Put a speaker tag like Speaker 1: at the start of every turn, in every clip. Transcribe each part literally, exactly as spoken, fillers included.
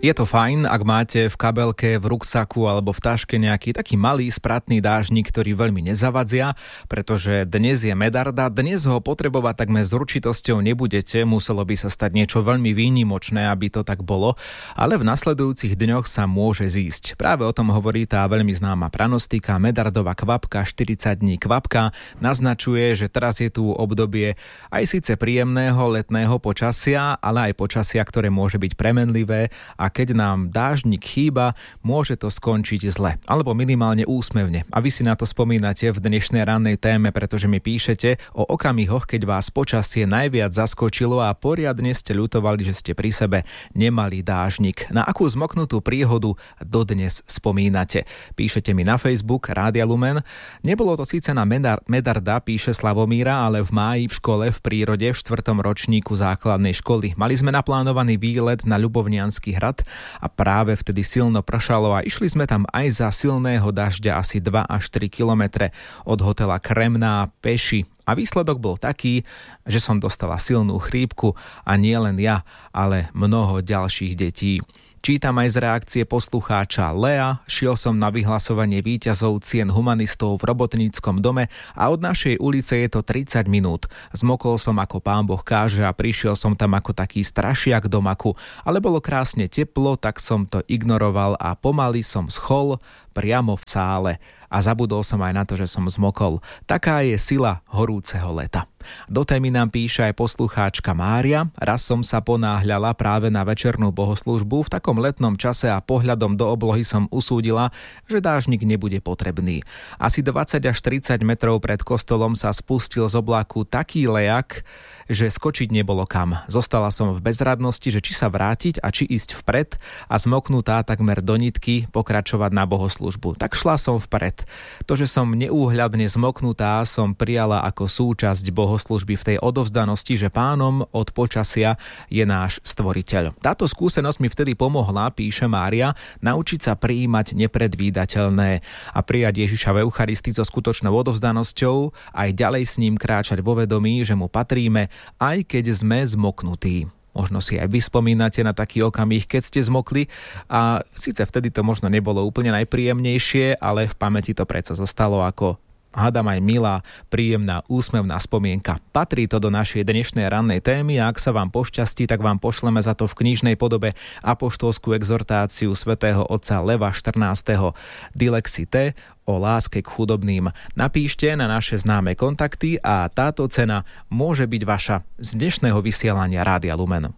Speaker 1: Je to fajn, ak máte v kabelke, v ruksaku alebo v taške nejaký taký malý spratný dážnik, ktorý veľmi nezavadzia, pretože dnes je medarda, dnes ho potrebovať takmer s určitosťou nebudete, muselo by sa stať niečo veľmi výnimočné, aby to tak bolo, ale v nasledujúcich dňoch sa môže zísť. Práve o tom hovorí tá veľmi známa pranostika, medardová kvapka, štyridsať dní kvapka, naznačuje, že teraz je tu obdobie aj síce príjemného letného počasia, ale aj počasia, ktoré môže byť premenlivé. A keď nám dážnik chýba, môže to skončiť zle, alebo minimálne úsmevne. A vy si na to spomínate v dnešnej rannej téme, pretože mi píšete o okamihoch, keď vás počasie najviac zaskočilo a poriadne ste ľutovali, že ste pri sebe nemali dážnik. Na akú zmoknutú príhodu dodnes spomínate? Píšete mi na Facebook Rádia Lumen. Nebolo to síce na medar, medarda, píše Slavomíra, ale v máji v škole v prírode v štvrtom ročníku základnej školy. Mali sme naplánovaný výlet na Ľubovniansky hrad a práve vtedy silno pršalo a išli sme tam aj za silného dažďa asi dva až tri kilometre od hotela Kremná peši. A výsledok bol taký, že som dostala silnú chrípku a nie len ja, ale mnoho ďalších detí. Čítam aj z reakcie poslucháča Lea, šiel som na vyhlasovanie víťazov cien humanistov v robotníckom dome a od našej ulice je to tridsať minút. Zmokol som ako pán Boh káže a prišiel som tam ako taký strašiak do maku, ale bolo krásne teplo, tak som to ignoroval a pomaly som schol priamo v sále. A zabudol som aj na to, že som zmokol. Taká je sila horúceho leta. Do témy nám píše aj poslucháčka Mária. Raz som sa ponáhľala práve na večernú bohoslúžbu v takom letnom čase a pohľadom do oblohy som usúdila, že dážnik nebude potrebný. Asi dvadsať až tridsať metrov pred kostolom sa spustil z oblaku taký lejak, že skočiť nebolo kam. Zostala som v bezradnosti, že či sa vrátiť a či ísť vpred a zmoknutá takmer do nitky pokračovať na bohoslúžbu. Tak šla som vpred. To, že som neúhľadne zmoknutá, som prijala ako súčasť bohoslúžby v tej odovzdanosti, že Pánom od počasia je náš stvoriteľ. Táto skúsenosť mi vtedy pomohla, píše Mária, naučiť sa prijímať nepredvídateľné a prijať Ježiša v Eucharistii so skutočnou odovzdanosťou, aj ďalej s ním kráčať vo vedomí, že mu patríme, aj keď sme zmoknutí. Možno si aj vy spomínate na taký okamih, keď ste zmokli a síce vtedy to možno nebolo úplne najpríjemnejšie, ale v pamäti to predsa zostalo ako hádam aj milá, príjemná, úsmevná spomienka. Patrí to do našej dnešnej rannej témy a ak sa vám pošťastí, tak vám pošleme za to v knižnej podobe apoštolskú exhortáciu svätého otca Leva štrnásteho Dilexite o láske k chudobným. Napíšte na naše známe kontakty a táto cena môže byť vaša z dnešného vysielania Rádia Lumen.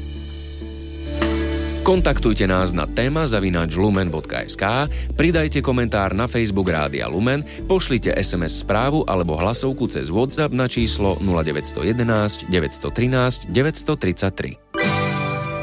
Speaker 2: Kontaktujte nás na téma zavináč lumen bodka es ká, pridajte komentár na Facebook Rádia Lumen, pošlite es em es správu alebo hlasovku cez WhatsApp na číslo nula deväť jedna jedna, deväť jedna tri, deväť tri tri.